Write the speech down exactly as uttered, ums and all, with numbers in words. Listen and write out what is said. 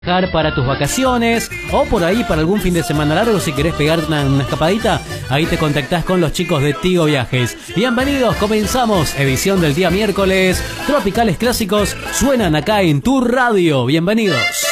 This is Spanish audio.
Para tus vacaciones o por ahí para algún fin de semana largo, si querés pegar una, una escapadita, ahí te contactás con los chicos de Tigo Viajes. Bienvenidos, comenzamos edición del día miércoles. Tropicales clásicos suenan acá en tu radio. Bienvenidos.